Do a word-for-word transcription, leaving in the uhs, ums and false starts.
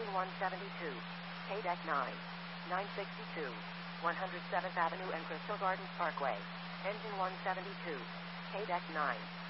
Engine one seventy-two. K-Deck nine. nine sixty-two. one hundred seventh Avenue and Crystal Gardens Parkway. Engine one seventy-two. K-Deck nine.